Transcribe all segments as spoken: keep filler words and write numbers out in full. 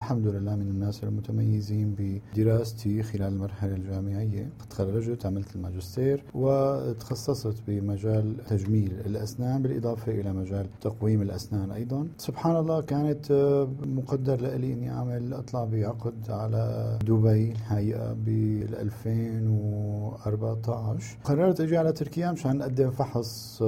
الحمد لله من الناس المتميزين بدراستي خلال المرحلة الجامعية. تخرجت عملت الماجستير وتخصصت بمجال تجميل الأسنان بالإضافة إلى مجال تقويم الأسنان أيضا. سبحان الله كانت مقدر لي أني أعمل أطلع بعقد على دبي الحقيقة بالألفين وأربعة عشر. قررت أجي على تركيا مشان أقدم فحص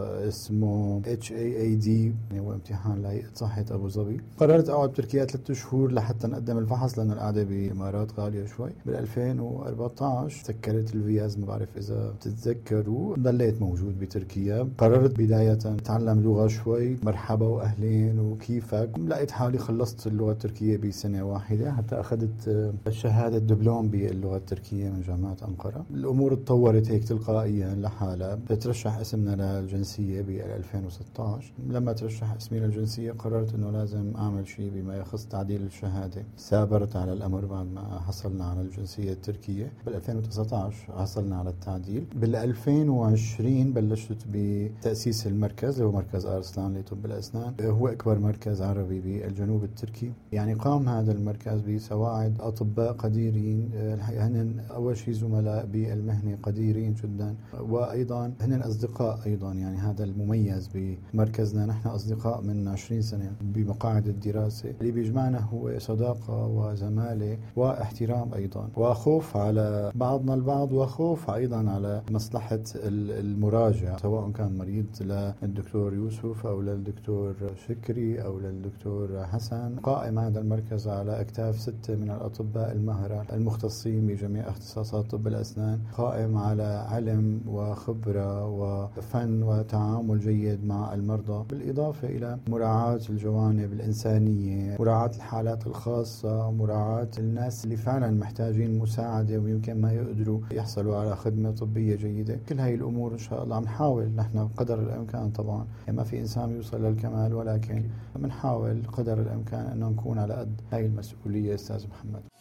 اسمه إتش إيه إيه دي، هو امتحان لهيئة صحة أبو ظبي. قررت أقعد بتركيا ثلاثة شهور لحتى نقدم الفحص لأنه القعدة بإمارات غالية شوي. بالألفين وأربعة عشر سكرت الفيز، ما بعرف إذا بتتذكروا، ضليت موجود بتركيا. قررت بداية أتعلم لغة شوي، مرحبا وأهلين وكيفك. لقيت حالي خلصت اللغة التركية بسنة واحدة حتى أخذت شهادة دبلوم باللغة التركية من جامعة أنقرة. الأمور تطورت هيك تلقائيا لحالها. بترشح اسمنا للجنسية بال ألفين وستة عشر. لما ترشح اسمي للجنسية قررت أنه لازم أعمل شيء بما يخص تعديل الشهادة. سابرت على الأمر بعد ما حصلنا على الجنسية التركية. بال ألفين وتسعة عشر حصلنا على التعديل. بال ألفين وعشرين بلشت بتأسيس المركز اللي هو مركز أرسلان لطب الأسنان، هو أكبر مركز عربي بالجنوب التركي. يعني قام هذا المركز بسواعد أطباء قديرين، هن أول شيء زملاء بالمهنة قديرين جدا، وأيضا هن أصدقاء أيضا. يعني هذا المميز بمركزنا، نحن أصدقاء من عشرين سنة بمقاعد الدراسة. اللي بيجمعنا هو صداقة وزمالة واحترام أيضا، وخوف على بعضنا البعض، وخوف أيضا على مصلحة المراجع، سواء كان مريض للدكتور يوسف أو للدكتور شكري أو للدكتور حسن. قائم هذا المركز على أكتاف ستة من الأطباء المهرة المختصين بجميع اختصاصات طب الأسنان، قائم على علم وخبرة وفن وتعامل جيد مع المرضى، بالإضافة إلى مراعاة الجوانب الإنسانية، مراعاة الحالات الخاصة، مراعاة الناس اللي فعلا محتاجين مساعدة ويمكن ما يقدروا يحصلوا على خدمة طبية جيدة. كل هاي الأمور إن شاء الله عم نحاول نحن قدر الإمكان. طبعا ما في إنسان يوصل للكمال، ولكن بنحاول قدر الإمكان أنه نكون على قد هاي المسؤولية. أستاذ محمد.